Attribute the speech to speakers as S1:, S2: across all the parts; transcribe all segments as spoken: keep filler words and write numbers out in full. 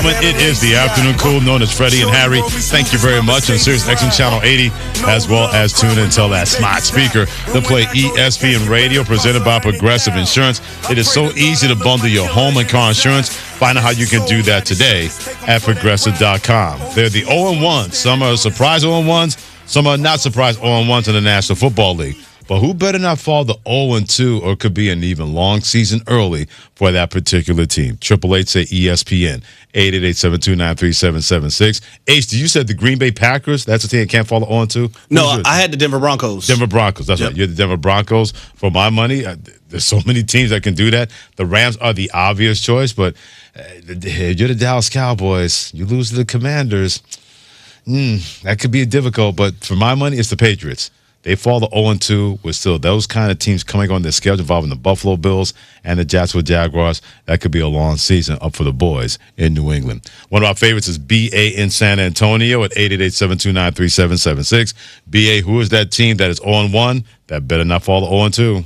S1: It is the afternoon cool, known as Freddie and Harry. Thank you very much on Sirius X M Channel eighty, as well as tune in until that smart speaker to play E S P N Radio, presented by Progressive Insurance. It is so easy to bundle your home and car insurance. Find out how you can do that today at Progressive dot com. They're the oh and one. Some are surprise oh and ones. Some are not surprise oh and ones in the National Football League. But who better not fall to oh and two, or could be an even long season early for that particular team? Triple eight say E S P N, eight eight eight, seven two nine, three seven seven six. H, you said the Green Bay Packers? That's the team that can't fall to oh and two?
S2: No, I had the Denver Broncos.
S1: Denver Broncos, that's
S2: yep.
S1: right. You're the Denver Broncos. For my money, uh, there's so many teams that can do that. The Rams are the obvious choice, but uh, you're the Dallas Cowboys. You lose to the Commanders. Mm, that could be difficult, but for my money, it's the Patriots. They fall to oh and two with still those kind of teams coming on their schedule involving the Buffalo Bills and the Jacksonville Jaguars. That could be a long season up for the boys in New England. One of our favorites is B A in San Antonio at eight eight eight, seven two nine, three seven seven six. B A, who is that team that is oh and one that better not fall to oh and two?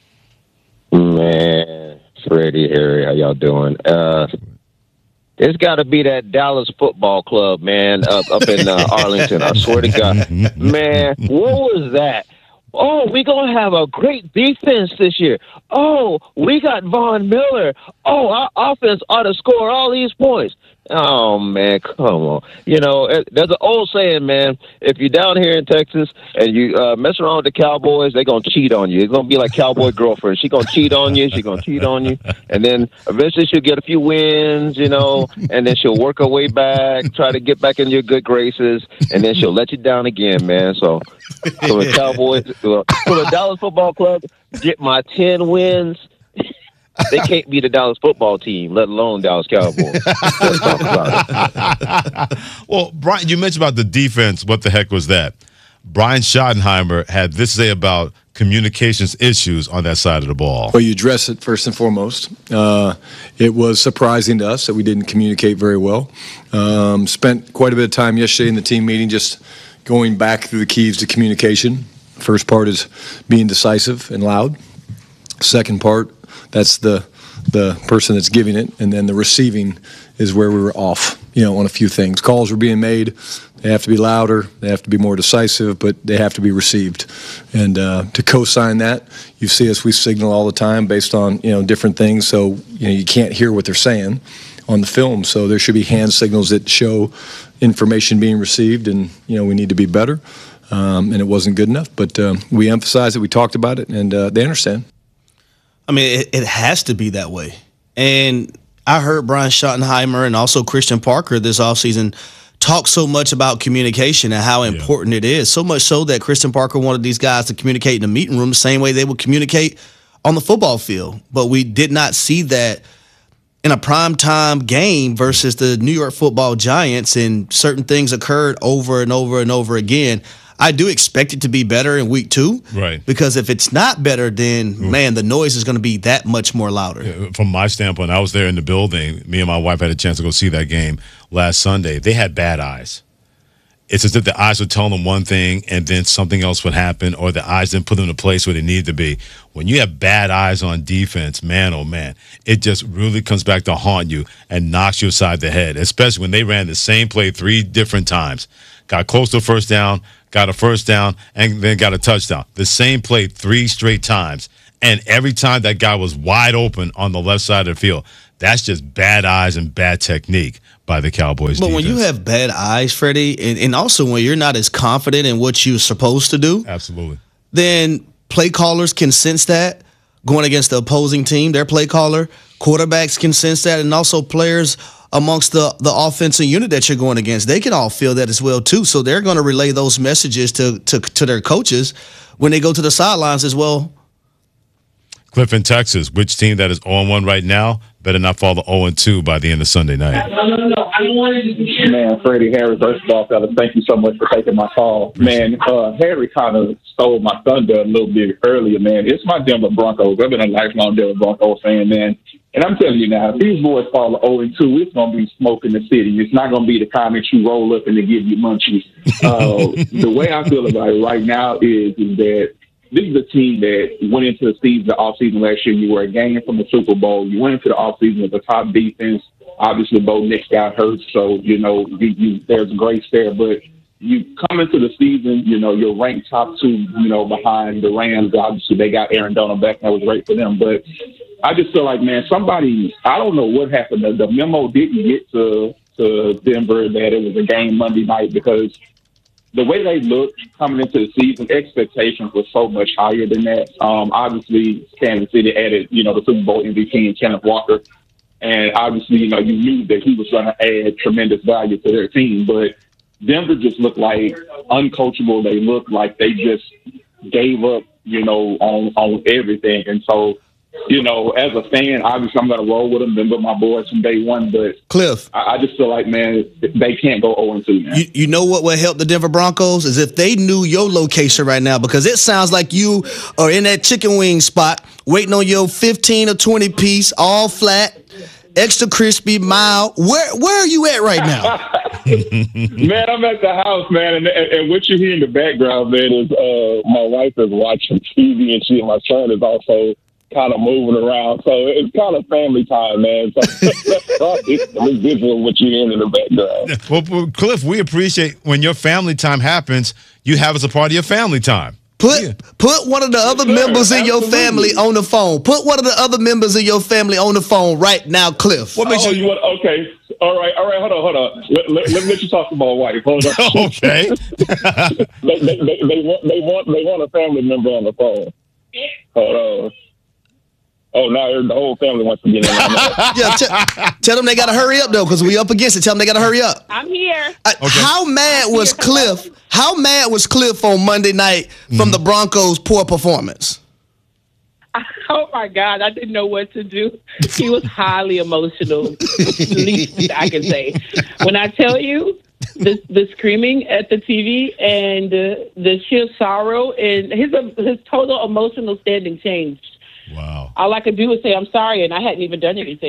S3: Man, Freddie, Harry, how y'all doing? Uh, It's got to be that Dallas Football Club, man, up up in uh, Arlington. I swear to God. Man, what was that? Oh, we're going to have a great defense this year. Oh, we got Von Miller. Oh, our offense ought to score all these points. Oh, man, come on. You know, there's an old saying, man, if you're down here in Texas and you uh, mess around with the Cowboys, they're going to cheat on you. It's going to be like Cowboy Girlfriend. She's going to cheat on you. She's going to cheat on you. And then eventually she'll get a few wins, you know, and then she'll work her way back, try to get back in your good graces, and then she'll let you down again, man. So, so the Cowboys, so the Dallas Football Club, get my ten wins. They can't be the Dallas football team, let alone Dallas Cowboys.
S1: Well, Brian, you mentioned about the defense. What the heck was that? Brian Schottenheimer had this to say about communications issues on that side of the ball.
S4: Well, you address it first and foremost. Uh, it was surprising to us that we didn't communicate very well. Um, spent quite a bit of time yesterday in the team meeting just going back through the keys to communication. First part is being decisive and loud. Second part, that's the the person that's giving it, and then the receiving is where we were off, you know, on a few things. Calls were being made. They have to be louder. They have to be more decisive, but they have to be received. And uh, to co-sign that, you see us, we signal all the time based on, you know, different things. So, you know, you can't hear what they're saying on the film. So there should be hand signals that show information being received, and, you know, we need to be better. Um, and it wasn't good enough. But um, we emphasized it. We talked about it, and uh, they understand.
S2: I mean, it, it has to be that way. And I heard Brian Schottenheimer and also Christian Parker this offseason talk so much about communication and how important yeah. it is, so much so that Christian Parker wanted these guys to communicate in the meeting room the same way they would communicate on the football field. But we did not see that in a primetime game versus the New York Football Giants, and certain things occurred over and over and over again. I do expect it to be better in week two.
S1: Right.
S2: Because if it's not better, then, man, the noise is going to be that much more louder.
S1: Yeah, from my standpoint, I was there in the building. Me and my wife had a chance to go see that game last Sunday. They had bad eyes. It's as if the eyes would tell them one thing and then something else would happen, or the eyes didn't put them in a place where they needed to be. When you have bad eyes on defense, man, oh, man, it just really comes back to haunt you and knocks you aside the head, especially when they ran the same play three different times. Got close to a first down, got a first down, and then got a touchdown. The same play three straight times. And every time that guy was wide open on the left side of the field. That's just bad eyes and bad technique by the Cowboys
S2: But
S1: defense.
S2: when you have bad eyes, Freddie, and, and also when you're not as confident in what you're supposed to do,
S1: absolutely,
S2: then play callers can sense that going against the opposing team, their play caller. Quarterbacks can sense that, and also players amongst the, the offensive unit that you're going against. They can all feel that as well, too. So they're going to relay those messages to, to, to their coaches when they go to the sidelines as well.
S1: Cliff in Texas, which team that is oh and one right now better not fall to oh and two by the end of Sunday night?
S5: No, no, no. I don't want to. Man, Freddie, Harry, first of all, fellas, thank you so much for taking my call. Man, uh, Harry kind of stole my thunder a little bit earlier, man. It's my Denver Broncos. I've been a lifelong Denver Broncos fan, man. And I'm telling you now, if these boys fall to oh and two, it's going to be smoke in the city. It's not going to be the time that you roll up and they give you munchies. Uh, the way I feel about it right now is, is that this is a team that went into the season, the offseason last year. You were a game from the Super Bowl. You went into the offseason with a top defense. obviously Bo Nix got hurt, so, you know, you, you, there's grace there. But you come into the season, you know, you're ranked top two, you know, behind the Rams. Obviously, they got Aaron Donald back, and that was great for them. But I just feel like, man, somebody, I don't know what happened. The, the memo didn't get to, to Denver that it was a game Monday night, because the way they looked coming into the season, expectations were so much higher than that. Um, obviously, Kansas City added, you know, the Super Bowl M V P and Kenneth Walker. And obviously, you know, you knew that he was going to add tremendous value to their team. But Denver just looked like uncoachable. They looked like they just gave up, you know, on, on everything. And so, you know, as a fan, obviously I'm going to roll with them. Been with my boys from day one. But
S2: Cliff,
S5: I, I just feel like, man, they can't go oh and two, man.
S2: You, you know what would help the Denver Broncos is if they knew your location right now, because it sounds like you are in that chicken wing spot waiting on your fifteen or twenty piece, all flat, extra crispy, mild. Where where are you at right now?
S5: Man, I'm at the house, man, and, and, and what you hear in the background, man, is uh, my wife is watching T V, and she and my son is also kind of moving around. So it's kind of family time, man. So it's visual what you hear in the background.
S1: Well, well, Cliff, we appreciate when your family time happens, you have as a part of your family time.
S2: Put
S1: Yeah.
S2: put one of the other
S5: Sure,
S2: members in your
S5: absolutely.
S2: family on the phone. Put one of the other members in your family on the phone right now, Cliff.
S1: What makes
S5: Oh,
S1: you?
S5: you want? Okay, all right, all right. Hold on, hold on. Let, let, let me let you talk to my wife. Hold on.
S1: Okay.
S5: they, they, they, they want they want they want a family member on the phone. Hold on. Oh, now the whole family wants to get in on that.
S2: Yeah, t- tell them they got to hurry up though, because we up against it. Tell them they got to hurry up.
S6: I'm here.
S2: Uh, How mad was Cliff? How mad was Cliff on Monday night from the Broncos' poor performance?
S6: Oh my God, I didn't know what to do. He was highly emotional. The least I can say. When I tell you the the screaming at the T V and uh, the sheer sorrow, and his his total emotional standing changed.
S1: Wow.
S6: All I could do was say, I'm sorry, and I hadn't even done anything.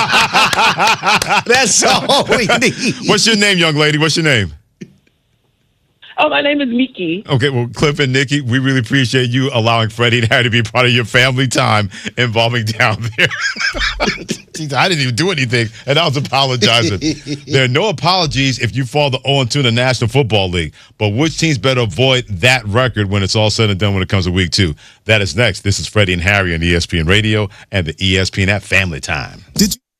S2: That's all we need.
S1: What's your name, young lady? What's your name?
S6: Oh, my name is Miki.
S1: Okay, well, Cliff and Nikki, we really appreciate you allowing Freddie and Harry to be part of your family time involving down there. Jeez, I didn't even do anything, and I was apologizing. There are no apologies if you fall the oh and two in the National Football League, but which teams better avoid that record when it's all said and done when it comes to week two? That is next. This is Freddie and Harry on E S P N Radio and the E S P N app Family Time. Did you-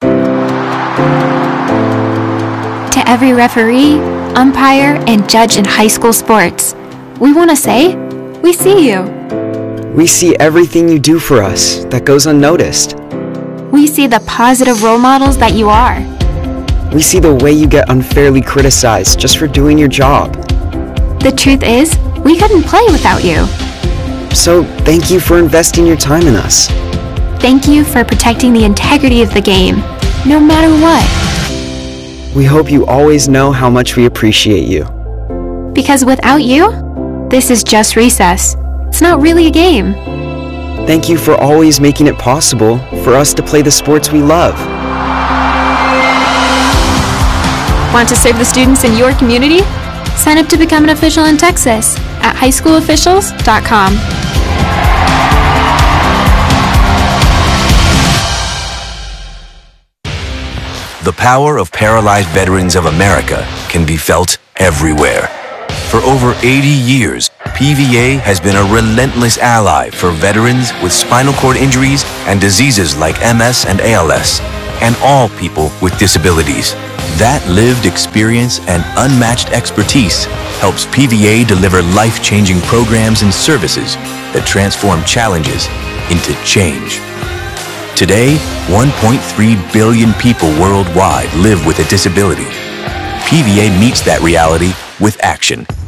S7: To every referee, umpire, and judge in high school sports, we want to say, we see you.
S8: We see everything you do for us that goes unnoticed.
S7: We see the positive role models that you are.
S8: We see the way you get unfairly criticized just for doing your job.
S7: The truth is, we couldn't play without you.
S8: So thank you for investing your time in us.
S7: Thank you for protecting the integrity of the game, no matter what.
S8: We hope you always know how much we appreciate you.
S7: Because without you, this is just recess. It's not really a game.
S8: Thank you for always making it possible for us to play the sports we love.
S7: Want to serve the students in your community? Sign up to become an official in Texas at high school officials dot com.
S9: The power of Paralyzed Veterans of America can be felt everywhere. For over eighty years, P V A has been a relentless ally for veterans with spinal cord injuries and diseases like M S and A L S, and all people with disabilities. That lived experience and unmatched expertise helps P V A deliver life-changing programs and services that transform challenges into change. Today, one point three billion people worldwide live with a disability. P V A meets that reality with action.